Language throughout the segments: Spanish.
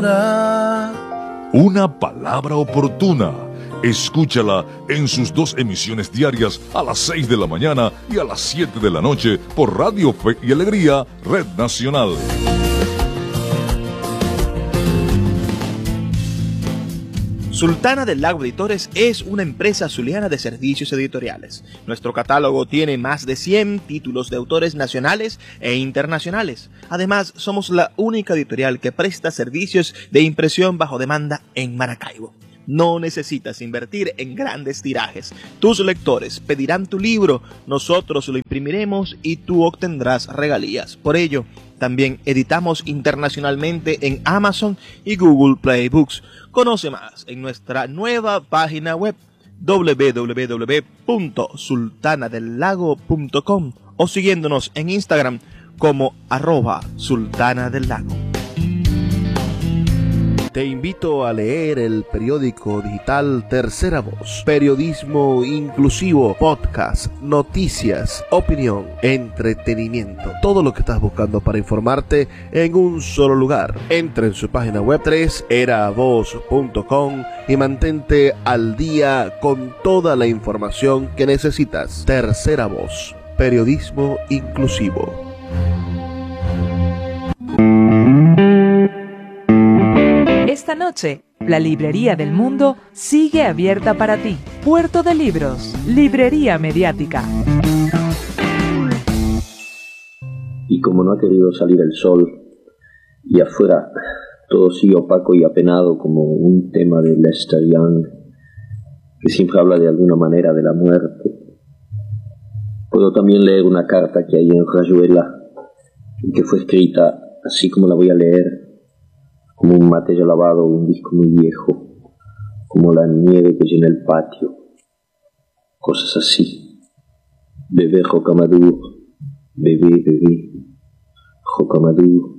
ternura. Una palabra oportuna. Escúchala en sus 2 emisiones diarias a las 6 de la mañana y a las 7 de la noche por Radio Fe y Alegría, Red Nacional. Sultana del Lago Editores es una empresa zuliana de servicios editoriales. Nuestro catálogo tiene más de 100 títulos de autores nacionales e internacionales. Además, somos la única editorial que presta servicios de impresión bajo demanda en Maracaibo. No necesitas invertir en grandes tirajes. Tus lectores pedirán tu libro, nosotros lo imprimiremos y tú obtendrás regalías. Por ello, también editamos internacionalmente en Amazon y Google Play Books. Conoce más en nuestra nueva página web www.sultanadelago.com o siguiéndonos en Instagram como @sultanadelago. Te invito a leer el periódico digital Tercera Voz. Periodismo inclusivo, podcast, noticias, opinión, entretenimiento. Todo lo que estás buscando para informarte en un solo lugar. Entra en su página web treseravoz.com y mantente al día con toda la información que necesitas. Tercera Voz. Periodismo inclusivo. Esta noche, la Librería del Mundo sigue abierta para ti. Puerto de Libros, Librería Mediática. Y como no ha querido salir el sol, y afuera todo sigue opaco y apenado como un tema de Lester Young, que siempre habla de alguna manera de la muerte, puedo también leer una carta que hay en Rayuela, y que fue escrita así como la voy a leer, como un mate ya lavado o un disco muy viejo, como la nieve que llena el patio, cosas así. Bebé Rocamadour, bebé, bebé, Rocamadour.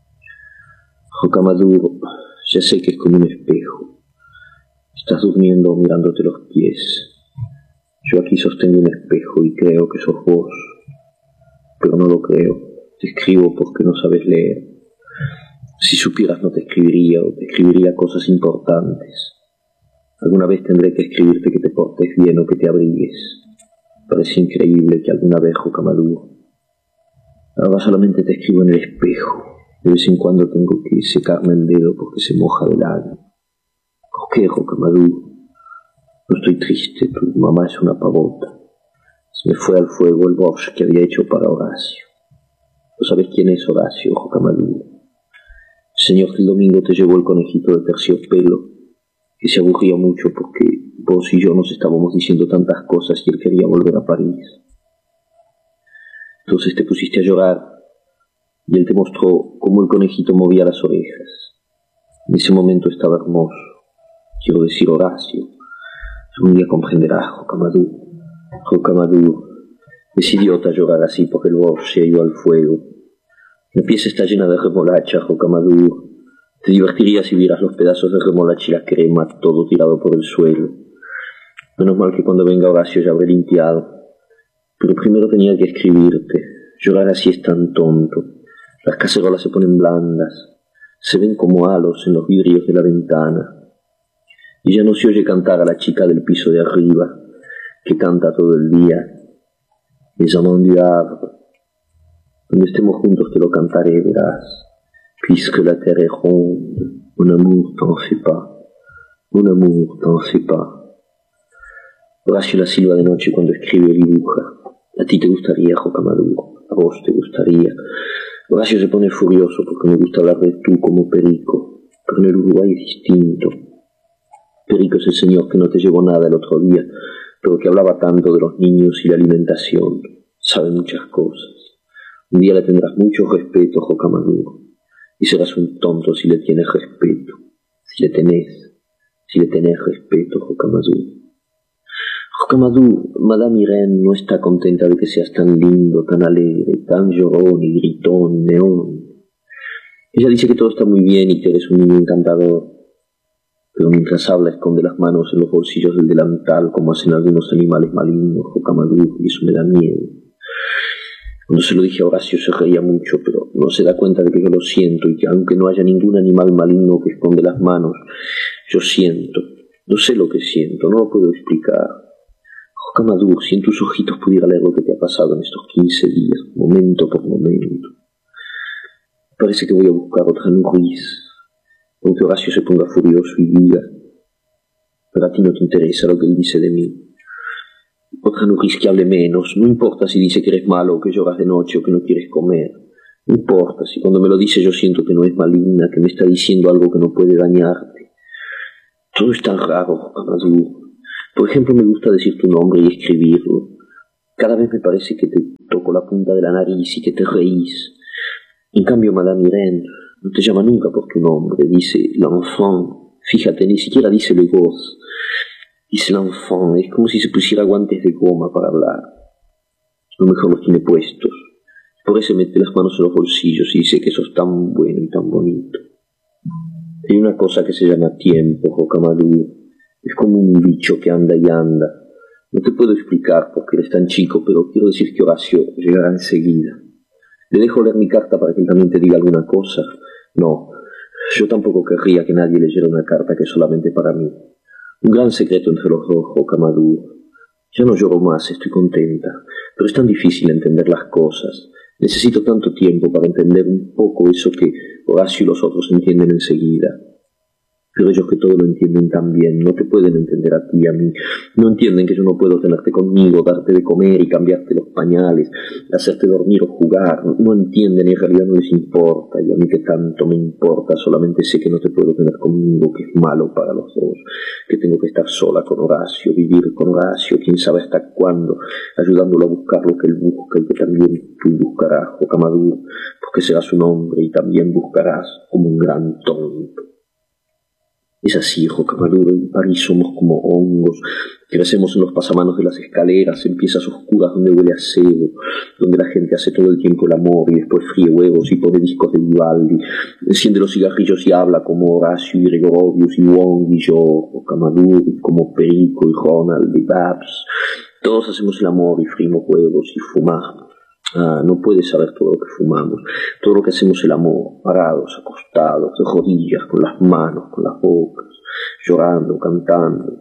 Rocamadour, ya sé que es como un espejo. Estás durmiendo mirándote los pies. Yo aquí sostengo un espejo y creo que sos vos, pero no lo creo. Te escribo porque no sabes leer. Si supieras no te escribiría, o te escribiría cosas importantes. Alguna vez tendré que escribirte que te portes bien o que te abrigues. Parece increíble que alguna vez, Rocamadour. Ahora solamente te escribo en el espejo. De vez en cuando tengo que secarme el dedo porque se moja de lágrimas. ¿Por qué, Rocamadour? No estoy triste, tu mamá es una pavota. Se me fue al fuego el Bosch que había hecho para Horacio. ¿No sabes quién es Horacio, Rocamadour? El señor que el domingo te llevó el conejito de terciopelo, que se aburría mucho porque vos y yo nos estábamos diciendo tantas cosas y él quería volver a París. Entonces te pusiste a llorar y él te mostró cómo el conejito movía las orejas. En ese momento estaba hermoso, quiero decir Horacio. Un día comprenderás, Rocamadour. Rocamadour, es idiota llorar así porque el Bosch se ha ido al fuego. La pieza está llena de remolacha, Rocamadour. Te divertiría si vieras los pedazos de remolacha y la crema, todo tirado por el suelo. Menos mal que cuando venga Horacio ya habré limpiado. Pero primero tenía que escribirte. Llorar así es tan tonto. Las cacerolas se ponen blandas. Se ven como halos en los vidrios de la ventana. Y ya no se oye cantar a la chica del piso de arriba, que canta todo el día. Les amants du Havre. Cuando estemos juntos te lo cantaré, verás. Puisque la terre est ronde, mon amour t'en fais pas, mon amour t'en fais pas. Horacio la silba de noche cuando escribe y dibuja. A ti te gustaría, Rocamadour, a vos te gustaría. Horacio se pone furioso porque me gusta hablar de tú como Perico, pero en el Uruguay es distinto. Perico es el señor que no te llevó nada el otro día, pero que hablaba tanto de los niños y la alimentación. Sabe muchas cosas. Un día le tendrás mucho respeto, Rocamadour, y serás un tonto si le tienes respeto. Si le tenés respeto, Rocamadour. Rocamadour, Madame Irene no está contenta de que seas tan lindo, tan alegre, tan llorón y gritón y neón. Ella dice que todo está muy bien y que eres un niño encantador, pero mientras habla esconde las manos en los bolsillos del delantal como hacen algunos animales malignos, Rocamadour, y eso me da miedo. Cuando se lo dije a Horacio se reía mucho, pero no se da cuenta de que yo lo siento y que aunque no haya ningún animal maligno que esconde las manos, yo siento. No sé lo que siento, no lo puedo explicar. Jocamadur, si en tus ojitos pudiera leer lo que te ha pasado en estos 15 días, momento por momento. Parece que voy a buscar otra Ruiz, aunque Horacio se ponga furioso y diga, pero a ti no te interesa lo que él dice de mí. Otra Ruiz que hable menos, no importa si dice que eres malo o que lloras de noche o que no quieres comer. No importa si cuando me lo dice yo siento que no es maligna, que me está diciendo algo que no puede dañarte. Todo es tan raro, Jocamadur. Por ejemplo, me gusta decir tu nombre y escribirlo. Cada vez me parece que te toco la punta de la nariz y que te reís. En cambio, Madame Irene no te llama nunca por tu nombre, dice l'enfant. Fíjate, ni siquiera dice le gosse. Dice l'enfant, es como si se pusiera guantes de goma para hablar. A lo mejor los tiene puestos. Por eso mete las manos en los bolsillos y dice que sos tan bueno y tan bonito. Hay una cosa que se llama tiempo, Jocamadur. Es como un bicho que anda y anda. No te puedo explicar por qué eres tan chico, pero quiero decir que Horacio llegará enseguida. ¿Le dejo leer mi carta para que él también te diga alguna cosa? No, yo tampoco querría que nadie leyera una carta que es solamente para mí. Un gran secreto entre los dos, Jocamadur. Ya no lloro más, estoy contenta, pero es tan difícil entender las cosas. Necesito tanto tiempo para entender un poco eso que Horacio y los otros entienden enseguida. Pero ellos que todo lo entienden tan bien, no te pueden entender a ti y a mí. No entienden que yo no puedo tenerte conmigo, darte de comer y cambiarte los pañales, hacerte dormir o jugar. No entienden y en realidad no les importa. Y a mí que tanto me importa, solamente sé que no te puedo tener conmigo, que es malo para los dos. Que tengo que estar sola con Horacio, vivir con Horacio, quién sabe hasta cuándo, ayudándolo a buscar lo que él busca y que también tú buscarás, Jocamadur, porque serás un hombre y también buscarás como un gran tonto. Es así, Jocamadur, en París somos como hongos, crecemos en los pasamanos de las escaleras, en piezas oscuras donde huele a cebo, donde la gente hace todo el tiempo el amor y después fríe huevos y pone discos de Vivaldi, enciende los cigarrillos y habla como Horacio y Gregorovius y Wong y yo, Jocamadur, como Perico y Ronald y Babs. Todos hacemos el amor y frimos huevos y fumamos. Ah, no puedes saber todo lo que fumamos, todo lo que hacemos el amor, parados, acostados, de rodillas, con las manos, con las bocas, llorando, cantando.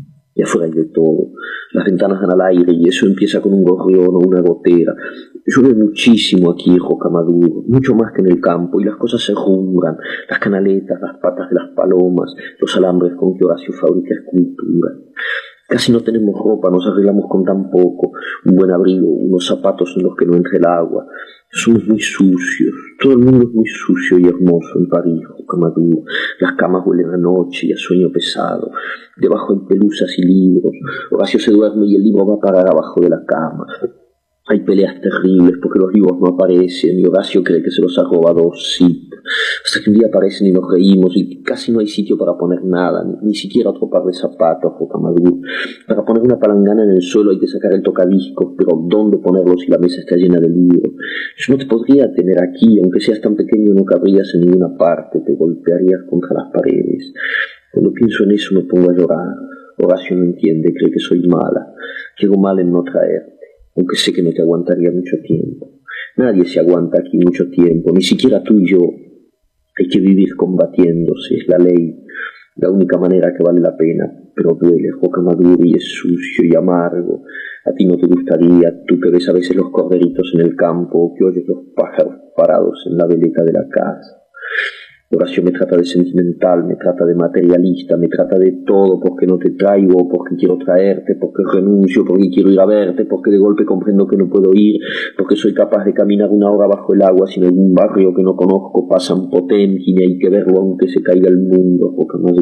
Y afuera hay de todo. Las ventanas dan al aire y eso empieza con un gorrión o una gotera. Llueve muchísimo aquí, Jocamadur, mucho más que en el campo, y las cosas se rumbran, las canaletas, las patas de las palomas, los alambres con que Horacio fabrica esculturas. Casi no tenemos ropa, nos arreglamos con tan poco, un buen abrigo, unos zapatos en los que no entre el agua. Somos muy sucios, todo el mundo es muy sucio y hermoso en París, Jocamadur. Las camas huelen a noche y a sueño pesado, debajo hay pelusas y libros. Horacio se duerme y el libro va a parar abajo de la cama. Hay peleas terribles porque los libros no aparecen y Horacio cree que se los ha robado Sid. Hasta que un día aparecen y nos reímos y casi no hay sitio para poner nada, ni siquiera otro par de zapatos, Jocamadur. Para poner una palangana en el suelo hay que sacar el tocadiscos, pero ¿dónde ponerlo si la mesa está llena de libros? Yo no te podría tener aquí, aunque seas tan pequeño no cabrías en ninguna parte, te golpearías contra las paredes. Cuando pienso en eso me pongo a llorar. Horacio no entiende, cree que soy mala, que hago mal en no traerte, aunque sé que no te aguantaría mucho tiempo. Nadie se aguanta aquí mucho tiempo, ni siquiera tú y yo. Hay que vivir combatiéndose, es la ley, la única manera que vale la pena, pero duele, Jocamadur, y es sucio y amargo. A ti no te gustaría, tú que ves a veces los corderitos en el campo, o que oyes los pájaros parados en la veleta de la casa. Horacio me trata de sentimental, me trata de materialista, me trata de todo porque no te traigo, porque quiero traerte, porque renuncio, porque quiero ir a verte, porque de golpe comprendo que no puedo ir, porque soy capaz de caminar una hora bajo el agua sin algún barrio que no conozco, pasan Potemkin y hay que verlo aunque se caiga el mundo,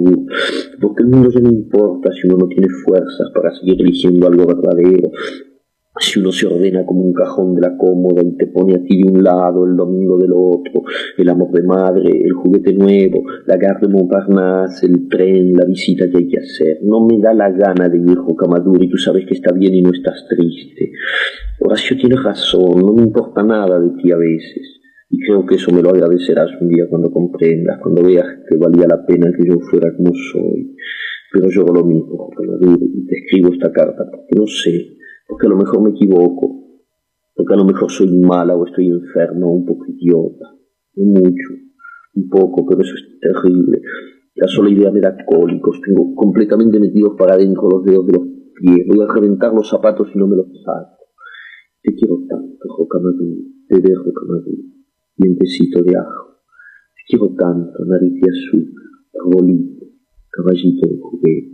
porque el mundo ya no importa si uno no tiene fuerzas para seguir eligiendo algo verdadero. Si uno se ordena como un cajón de la cómoda y te pone a ti de un lado, el domingo del otro, el amor de madre, el juguete nuevo, la gare de Montparnasse, el tren, la visita que hay que hacer. No me da la gana de ir, Jocamadur, y tú sabes que está bien y no estás triste. Horacio tiene razón, no me importa nada de ti a veces. Y creo que eso me lo agradecerás un día cuando comprendas, cuando veas que valía la pena que yo fuera como soy. Pero yo hago lo mismo, Jocamadur, y te escribo esta carta porque no sé, porque a lo mejor me equivoco, porque a lo mejor soy mala o estoy enferma o un poco idiota, no mucho, un poco, pero eso es terrible. La sola idea me da cólicos, tengo completamente metidos para adentro los dedos de los pies, voy a reventar los zapatos y no me los saco. Te quiero tanto, Rocamadour, bebé Rocamadour, dientecito de ajo. Te quiero tanto, nariz de azúcar, arbolito, caballito de juguete.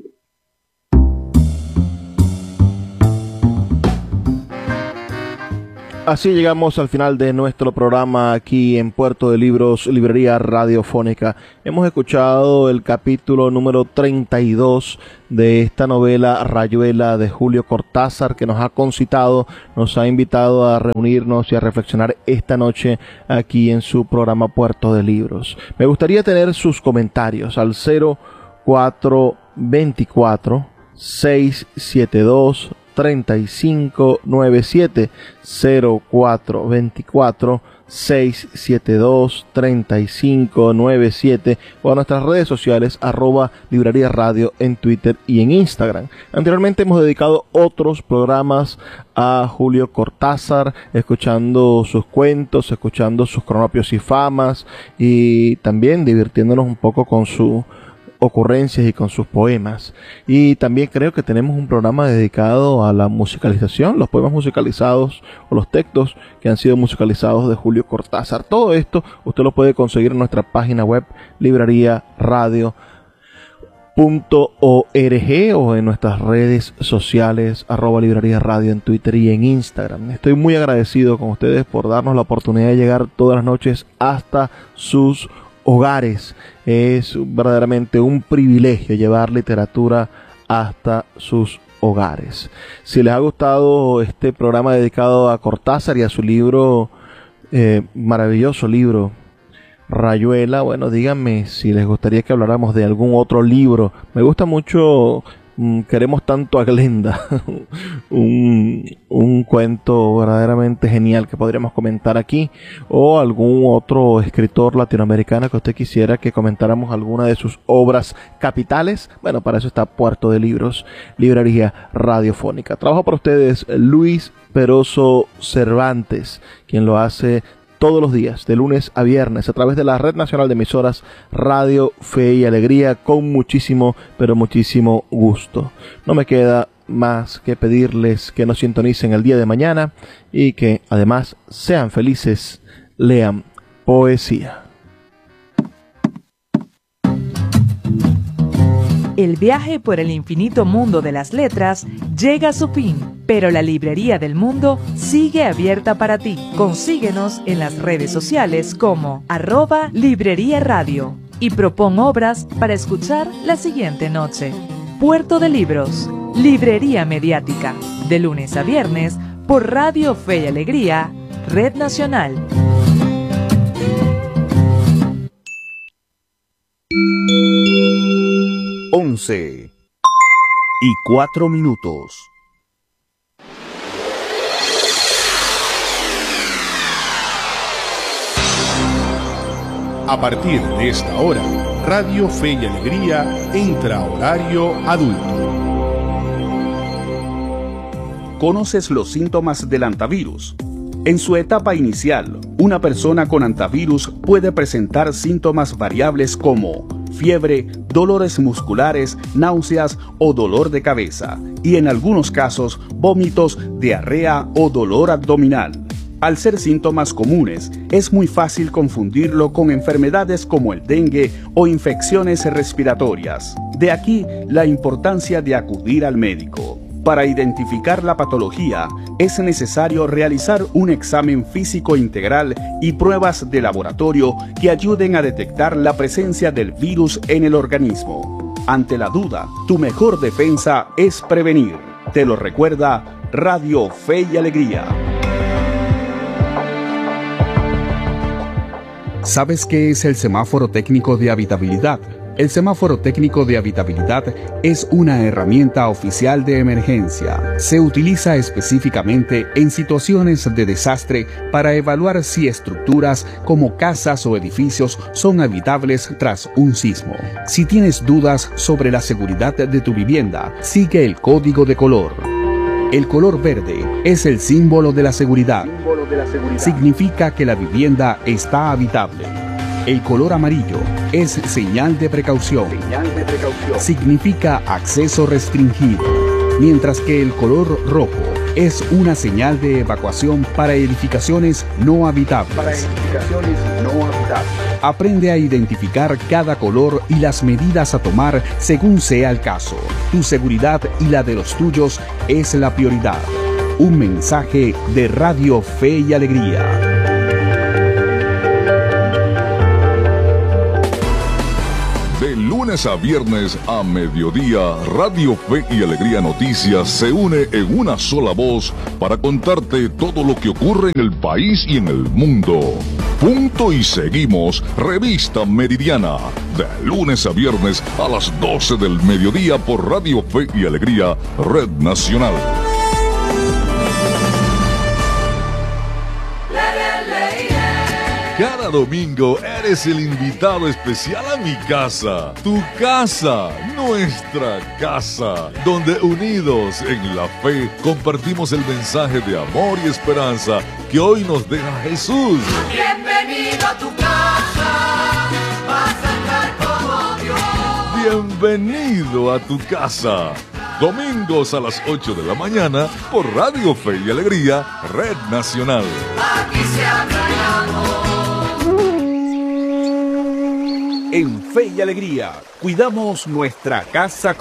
Así llegamos al final de nuestro programa aquí en Puerto de Libros, Librería Radiofónica. Hemos escuchado el capítulo número 32 de esta novela Rayuela de Julio Cortázar, que nos ha concitado, nos ha invitado a reunirnos y a reflexionar esta noche aquí en su programa Puerto de Libros. Me gustaría tener sus comentarios al 0424 672 3597 0424 672 3597 o a nuestras redes sociales @librería radio en Twitter y en Instagram. Anteriormente hemos dedicado otros programas a Julio Cortázar, escuchando sus cuentos, escuchando sus cronopios y famas y también divirtiéndonos un poco con sus ocurrencias y con sus poemas. Y también creo que tenemos un programa dedicado a la musicalización, los poemas musicalizados o los textos que han sido musicalizados de Julio Cortázar. Todo esto usted lo puede conseguir en nuestra página web libreriaradio.org o en nuestras redes sociales @librería radio en Twitter y en Instagram. Estoy muy agradecido con ustedes por darnos la oportunidad de llegar todas las noches hasta sus hogares. Es verdaderamente un privilegio llevar literatura hasta sus hogares. Si les ha gustado este programa dedicado a Cortázar y a su libro, maravilloso libro Rayuela, bueno, díganme si les gustaría que habláramos de algún otro libro. Me gusta mucho Queremos tanto a Glenda, un cuento verdaderamente genial que podríamos comentar aquí, o algún otro escritor latinoamericano que usted quisiera que comentáramos alguna de sus obras capitales. Bueno, para eso está Puerto de Libros, Librería Radiofónica. Trabaja para ustedes Luis Peroso Cervantes, quien lo hace todos los días, de lunes a viernes, a través de la Red Nacional de Emisoras Radio Fe y Alegría, con muchísimo, pero muchísimo gusto. No me queda más que pedirles que nos sintonicen el día de mañana y que además sean felices, lean poesía. El viaje por el infinito mundo de las letras llega a su fin, pero la Librería del Mundo sigue abierta para ti. Consíguenos en las redes sociales como @Librería Radio y propon obras para escuchar la siguiente noche. Puerto de Libros, Librería Mediática, de lunes a viernes por Radio Fe y Alegría, Red Nacional. Once y 4 minutos. A partir de esta hora, Radio Fe y Alegría entra a horario adulto. ¿Conoces los síntomas del hantavirus? En su etapa inicial, una persona con hantavirus puede presentar síntomas variables como fiebre, dolores musculares, náuseas o dolor de cabeza, y en algunos casos, vómitos, diarrea o dolor abdominal. Al ser síntomas comunes, es muy fácil confundirlo con enfermedades como el dengue o infecciones respiratorias. De aquí la importancia de acudir al médico. Para identificar la patología, es necesario realizar un examen físico integral y pruebas de laboratorio que ayuden a detectar la presencia del virus en el organismo. Ante la duda, tu mejor defensa es prevenir. Te lo recuerda Radio Fe y Alegría. ¿Sabes qué es el semáforo técnico de habitabilidad? El semáforo técnico de habitabilidad es una herramienta oficial de emergencia. Se utiliza específicamente en situaciones de desastre para evaluar si estructuras como casas o edificios son habitables tras un sismo. Si tienes dudas sobre la seguridad de tu vivienda, sigue el código de color. El color verde es el símbolo de la seguridad. Significa que la vivienda está habitable. El color amarillo es señal de precaución. Significa acceso restringido. Mientras que el color rojo es una señal de evacuación para edificaciones no habitables. Aprende a identificar cada color y las medidas a tomar según sea el caso. Tu seguridad y la de los tuyos es la prioridad. Un mensaje de Radio Fe y Alegría. De lunes a viernes a mediodía, Radio Fe y Alegría Noticias se une en una sola voz para contarte todo lo que ocurre en el país y en el mundo. Punto y seguimos, Revista Meridiana, de lunes a viernes a las 12 del mediodía por Radio Fe y Alegría, Red Nacional. Cada domingo eres el invitado especial a mi casa, tu casa, nuestra casa, donde unidos en la fe compartimos el mensaje de amor y esperanza que hoy nos deja Jesús. Bienvenido a tu casa, vas a estar como Dios. Bienvenido a tu casa. Domingos a las 8 de la mañana por Radio Fe y Alegría, Red Nacional. Aquí se habla el amor. En Fe y Alegría, cuidamos nuestra casa